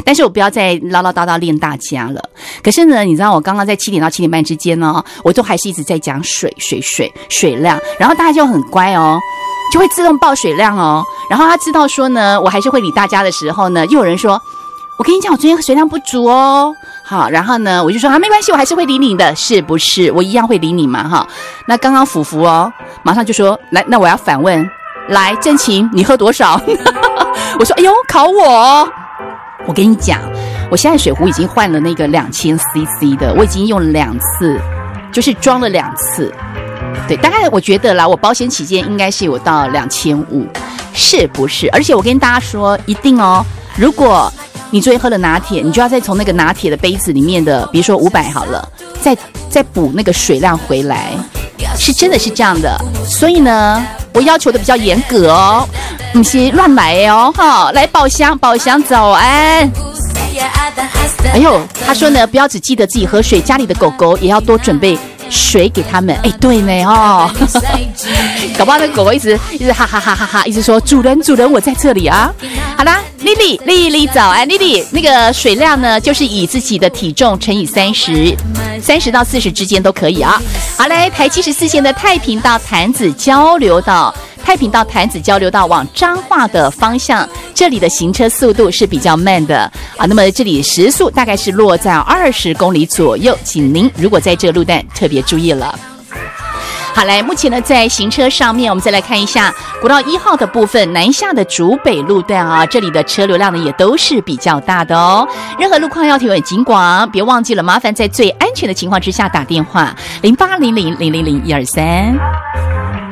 但是我不要再唠唠叨叨练大家了。可是呢，你知道我刚刚在7点到7点半之间呢，我都还是一直在讲水量，然后大家就很乖哦，就会自动报水量哦。然后他知道说呢，我还是会理大家的时候呢，又有人说，我跟你讲，我昨天水量不足哦。好，然后呢，我就说没关系，我还是会理你的，是不是？我一样会理你嘛，哈。那刚刚福福哦，马上就说来，那我要反问，来，真情，你喝多少？我说，哎呦，考我哦。我跟你讲，我现在水壶已经换了那个2000cc 的，我已经用了2次，就是装了2次。对，大概我觉得啦，我保险起见应该是有到2500，是不是？而且我跟大家说，一定哦，如果你昨天喝了拿铁，你就要再从那个拿铁的杯子里面的，比如说500好了，再补那个水量回来，是真的是这样的。所以呢，我要求的比较严格哦，不是乱来哦，哈，来宝箱早安。哎呦，他说呢，不要只记得自己喝水，家里的狗狗也要多准备水给他们。哎，对呢哦，搞不好那狗狗一直哈哈哈哈哈，一直说主人我在这里啊。好啦，丽丽早安，丽丽那个水量呢，就是以自己的体重乘以30到40之间都可以啊。好嘞，台74线的太平到潭子交流道往彰化的方向，这里的行车速度是比较慢的啊。那么这里时速大概是落在20公里左右，请您如果在这个路段特别注意了。好，来，目前呢在行车上面，我们再来看一下国道1号的部分，南下的竹北路段啊，这里的车流量呢也都是比较大的哦。任何路况要提醒警广，别忘记了，麻烦在最安全的情况之下打电话0800000123。